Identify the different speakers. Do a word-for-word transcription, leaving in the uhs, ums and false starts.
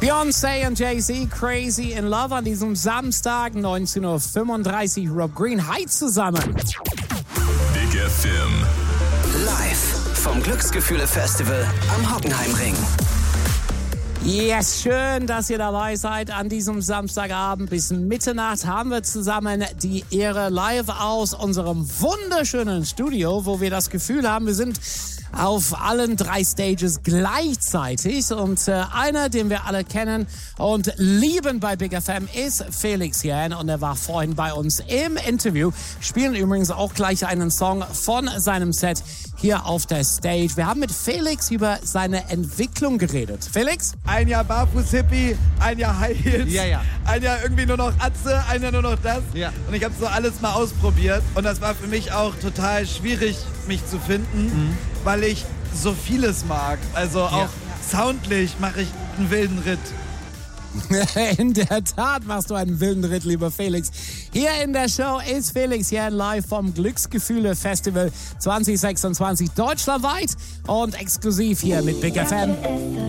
Speaker 1: Beyoncé und Jay-Z, Crazy in Love an diesem Samstag, neunzehn Uhr fünfunddreißig. Rob Green, hi zusammen.
Speaker 2: Big F M.
Speaker 3: Live vom Glücksgefühle-Festival am Hockenheimring.
Speaker 1: Yes, schön, dass ihr dabei seid. An diesem Samstagabend bis Mitternacht haben wir zusammen die Ehre live aus unserem wunderschönen Studio, wo wir das Gefühl haben, wir sind auf allen drei Stages gleichzeitig. Und äh, einer, den wir alle kennen und lieben bei Big F M, ist Felix Jähn. Und er war vorhin bei uns im Interview. Spielen übrigens auch gleich einen Song von seinem Set hier auf der Stage. Wir haben mit Felix über seine Entwicklung geredet. Felix?
Speaker 4: Ein Jahr Barfuß-Hippie, ein Jahr High Heels,
Speaker 1: Ja, ja.
Speaker 4: ein Jahr irgendwie nur noch Atze, ein Jahr nur noch das.
Speaker 1: Ja.
Speaker 4: Und ich habe so alles mal ausprobiert. Und das war für mich auch total schwierig, mich zu finden, mhm. weil ich so vieles mag. Also auch ja. soundlich mache ich einen wilden Ritt.
Speaker 1: In der Tat machst du einen wilden Ritt, lieber Felix. Hier in der Show ist Felix Jähn live vom Glücksgefühle-Festival zwanzig sechsundzwanzig deutschlandweit und exklusiv hier mit Big F M.